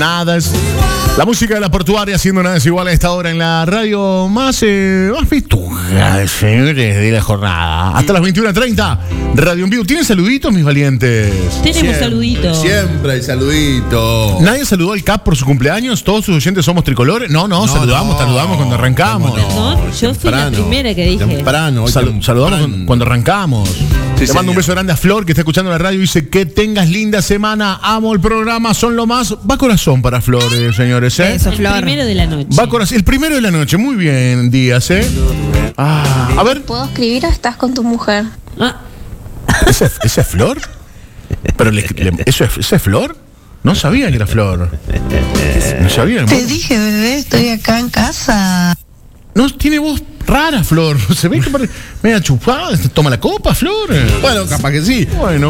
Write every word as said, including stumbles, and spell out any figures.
Nada es... La música de la portuaria haciendo nada es igual a esta hora en la radio más, eh, más festuosa, señores, de la jornada. Hasta las veintiuna treinta, Radio en Vivo. ¿Tienen saluditos, mis valientes? Tenemos Siempre, saluditos. Siempre hay saludito. ¿Nadie saludó al Cap por su cumpleaños? ¿Todos sus oyentes somos tricolores? No, no, No, saludamos, no. saludamos cuando arrancamos. ¿Cómo No, yo fui la primera que dije. Temprano, hoy Sal- temprano. saludamos cuando, cuando arrancamos. Sí, Le mando un señor. beso grande a Flor, que está escuchando la radio y dice que tengas linda semana. Amo el programa, son lo más. Va corazón para Flor, eh, señores, ¿eh? Eso, El Flor. primero de la noche. Va corazón. El primero de la noche, muy bien, Díaz, ¿eh? Ah, a ver, ¿Puedo escribir o estás con tu mujer? Ah, ¿esa, esa es Flor? ¿Pero le- le- ¿eso es, esa es Flor? No sabía que era Flor. No sabía. Te dije, bebé, estoy acá en casa. No, tiene voz rara, Flor. Se ve que parece media chupada. Toma la copa, Flor. Bueno, capaz que sí. Bueno.